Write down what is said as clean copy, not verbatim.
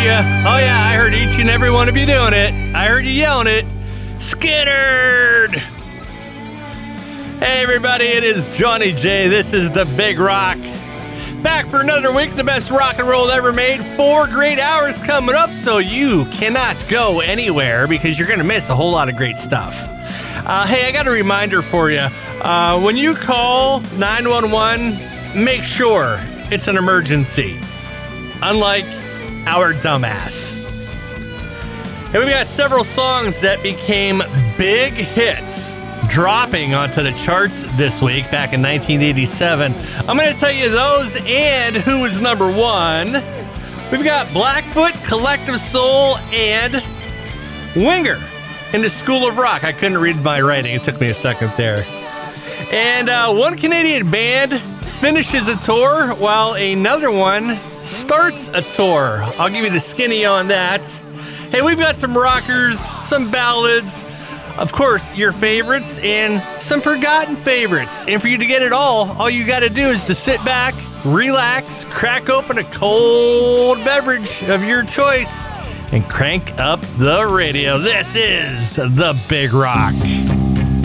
you. Oh, yeah, I heard each and every one of you doing it. I heard you yelling it. Skittered! Hey, everybody, it is Johnny J. This is The Big Rock. Back for another week, the best rock and roll ever made. 4 great hours coming up, so you cannot go anywhere because you're going to miss a whole lot of great stuff. Hey, I got a reminder for you. When you call 911, make sure it's an emergency. Unlike our dumbass. And we've got several songs that became big hits dropping onto the charts this week back in 1987. I'm going to tell you those and who was number 1. We've got Blackfoot, Collective Soul, and Winger in the School of Rock. I couldn't read my writing. It took me a second there. And one Canadian band finishes a tour while another one starts a tour. I'll give you the skinny on that. Hey, we've got some rockers, some ballads, of course, your favorites, and some forgotten favorites. And for you to get it all you got to do is to sit back, relax, crack open a cold beverage of your choice, and crank up the radio. This is The Big Rock.